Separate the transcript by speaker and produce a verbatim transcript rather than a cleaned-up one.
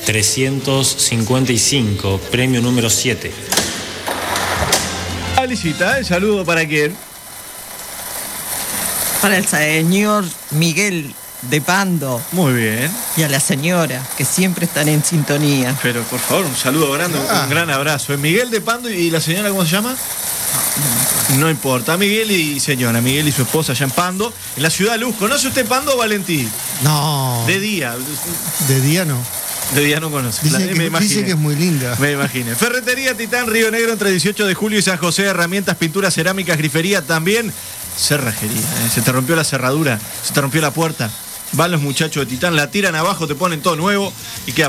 Speaker 1: trescientos cincuenta y cinco, premio número siete.
Speaker 2: Felicita, ¿el saludo para quién?
Speaker 3: Para el señor Miguel de Pando.
Speaker 2: Muy bien.
Speaker 3: Y a la señora, que siempre están en sintonía.
Speaker 2: Pero por favor, un saludo grande, ah. un gran abrazo. ¿Es Miguel de Pando y la señora cómo se llama? No, no importa. Miguel y señora, Miguel y su esposa allá en Pando, en la ciudad de Luz. ¿Conoce usted Pando, Valentín?
Speaker 4: No.
Speaker 2: De día.
Speaker 4: De día no.
Speaker 2: De día no conoce.
Speaker 4: Dice,
Speaker 2: la,
Speaker 4: que,
Speaker 2: me
Speaker 4: dice que es muy linda.
Speaker 2: Me imaginé. Ferretería Titán, Río Negro, entre dieciocho de julio y San José. Herramientas, pinturas, cerámicas, grifería también. Cerrajería. ¿eh? Se te rompió la cerradura, se te rompió la puerta. Van los muchachos de Titán, la tiran abajo, te ponen todo nuevo y queda